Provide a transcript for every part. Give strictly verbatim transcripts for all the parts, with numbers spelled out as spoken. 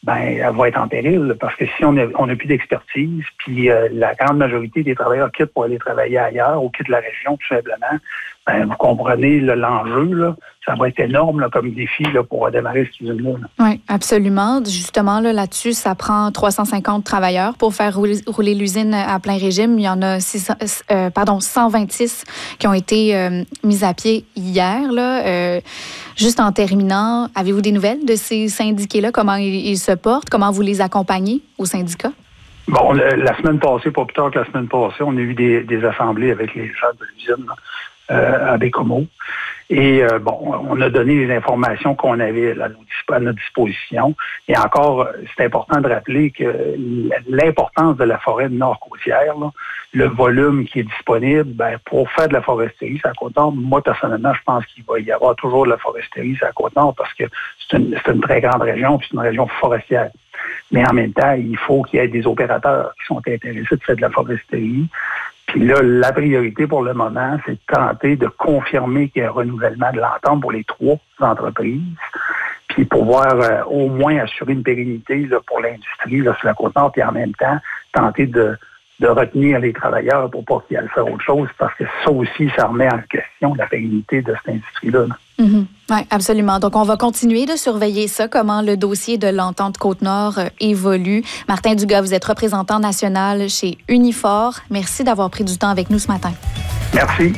ben elle va être en péril, parce que si on n'a on a plus d'expertise, puis euh, la grande majorité des travailleurs quittent pour aller travailler ailleurs ou quittent la région tout simplement, ben vous comprenez là, l'enjeu, là, ça va être énorme là, comme défi là, pour démarrer cette usine-là. Là. Oui, absolument. Justement, là, là-dessus, ça prend trois cent cinquante travailleurs pour faire rouler, rouler l'usine à plein régime. Il y en a six cents, euh, pardon, cent vingt-six qui ont été euh, mis à pied hier. Là. Euh, juste en terminant, avez-vous des nouvelles de ces syndiqués-là? Comment ils, ils se portent? Comment vous les accompagnez aux syndicats? Bon, le, la semaine passée, pas plus tard que la semaine passée, on a eu des, des assemblées avec les gens de l'usine euh, à Bécomo. Et euh, bon, on a donné les informations qu'on avait là, à notre disposition. Et encore, c'est important de rappeler que l'importance de la forêt nord-côtière, là, le volume qui est disponible, ben, pour faire de la foresterie, c'est à Côte-Nord. Moi, personnellement, je pense qu'il va y avoir toujours de la foresterie, c'est à Côte-Nord, parce que c'est une, c'est une très grande région, puis c'est une région forestière. Mais en même temps, il faut qu'il y ait des opérateurs qui sont intéressés de faire de la foresterie. Puis là, la priorité pour le moment, c'est de tenter de confirmer qu'il y a un renouvellement de l'entente pour les trois entreprises, puis pouvoir euh, au moins assurer une pérennité là, pour l'industrie là, sur la Côte-Nord, puis en même temps, tenter de, de retenir les travailleurs pour pas qu'ils aillent faire autre chose, parce que ça aussi, ça remet en question la pérennité de cette industrie-là. Là. Mm-hmm. Oui, absolument. Donc, on va continuer de surveiller ça, comment le dossier de l'entente Côte-Nord euh, évolue. Martin Dugas, vous êtes représentant national chez Unifor. Merci d'avoir pris du temps avec nous ce matin. Merci.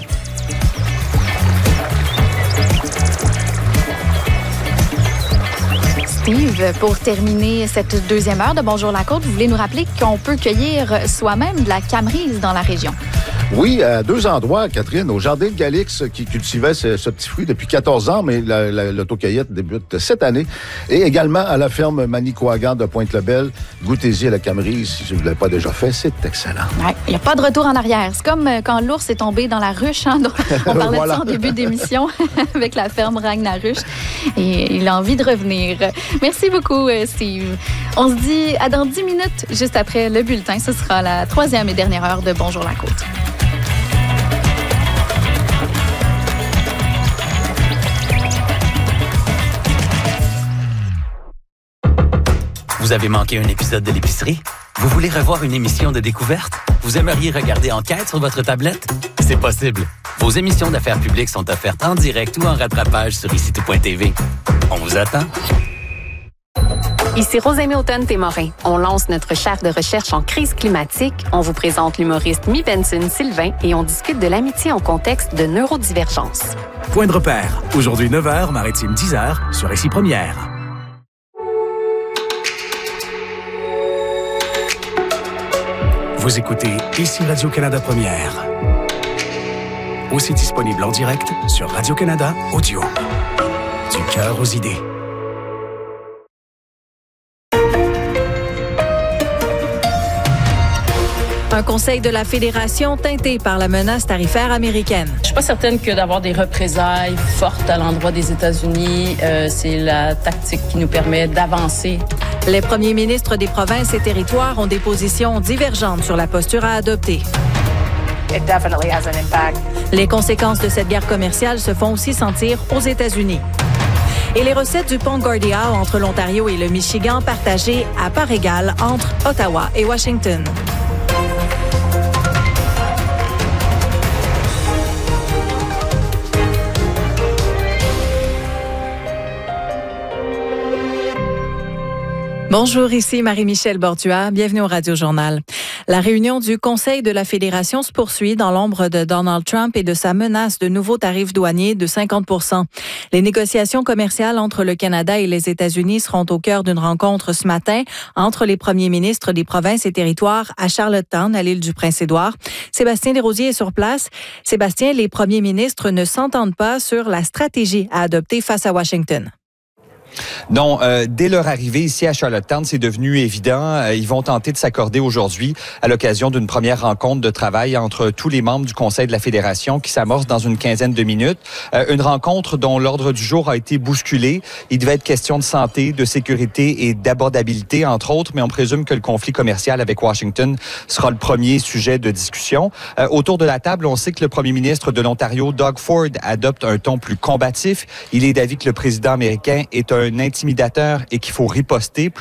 Steve, pour terminer cette deuxième heure de Bonjour la Côte, vous voulez nous rappeler qu'on peut cueillir soi-même de la camerise dans la région? Oui, à deux endroits, Catherine. Au Jardin de Galix, qui cultivait ce, ce petit fruit depuis quatorze ans, mais la, la, l'autocueillette débute cette année. Et également à la ferme Manicouagan de Pointe-le-Bel. Goûtez-y à la camerise, si vous ne l'avez pas déjà fait, c'est excellent. Ouais, il n'y a pas de retour en arrière. C'est comme quand l'ours est tombé dans la ruche. Hein, on parlait voilà. de ça en début d'émission avec la ferme Ragnaruche. Et il a envie de revenir. Merci beaucoup, Steve. On se dit à dans dix minutes, juste après le bulletin. Ce sera la troisième et dernière heure de Bonjour la Côte. Vous avez manqué un épisode de l'épicerie? Vous voulez revoir une émission de découverte? Vous aimeriez regarder Enquête sur votre tablette? C'est possible. Vos émissions d'affaires publiques sont offertes en direct ou en rattrapage sur ici tout point t v. On vous attend. Ici Rosemée Automne-Témorin. On lance notre chaire de recherche en crise climatique. On vous présente l'humoriste Mi Benson-Sylvain et on discute de l'amitié en contexte de neurodivergence. Point de repère. Aujourd'hui neuf heures, Maritime dix heures, sur Ici Première. Vous écoutez Ici Radio-Canada Première. Aussi disponible en direct sur Radio-Canada Audio. Du cœur aux idées. Un conseil de la Fédération teinté par la menace tarifaire américaine. Je suis pas certaine que d'avoir des représailles fortes à l'endroit des États-Unis, euh, c'est la tactique qui nous permet d'avancer. Les premiers ministres des provinces et territoires ont des positions divergentes sur la posture à adopter. It definitely has an impact. Les conséquences de cette guerre commerciale se font aussi sentir aux États-Unis. Et les recettes du pont Gordie Howe entre l'Ontario et le Michigan partagées à part égale entre Ottawa et Washington. Bonjour, ici Marie-Michel Borduas. Bienvenue au Radio-Journal. La réunion du Conseil de la Fédération se poursuit dans l'ombre de Donald Trump et de sa menace de nouveaux tarifs douaniers de cinquante pour cent. Les négociations commerciales entre le Canada et les États-Unis seront au cœur d'une rencontre ce matin entre les premiers ministres des provinces et territoires à Charlottetown, à l'île du Prince-Édouard. Sébastien Desrosiers est sur place. Sébastien, les premiers ministres ne s'entendent pas sur la stratégie à adopter face à Washington. Non, euh, dès leur arrivée ici à Charlottetown, c'est devenu évident. Euh, ils vont tenter de s'accorder aujourd'hui à l'occasion d'une première rencontre de travail entre tous les membres du Conseil de la Fédération qui s'amorce dans une quinzaine de minutes. Euh, une rencontre dont l'ordre du jour a été bousculé. Il devait être question de santé, de sécurité et d'abordabilité, entre autres, mais on présume que le conflit commercial avec Washington sera le premier sujet de discussion. Euh, autour de la table, on sait que le premier ministre de l'Ontario, Doug Ford, adopte un ton plus combatif. Il est d'avis que le président américain est un un intimidateur et qu'il faut riposter.